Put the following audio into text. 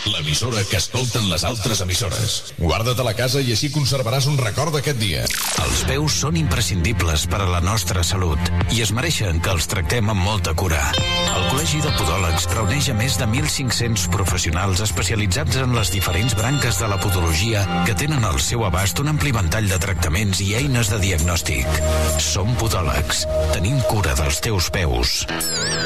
l'emissora que escolten les altres emissores. Guarda't a la casa i així conservaràs un record d'aquest dia. Els peus són imprescindibles per a la nostra salut i es mereixen que els tractem amb molta cura. El Col·legi de Podòlegs reuneix a més de 1.500 professionals especialitzats en les diferents branques de la podologia que tenen al seu abast un ampli ventall de tractaments i eines de diagnòstic. Som podòlegs. Tenim cura dels teus peus.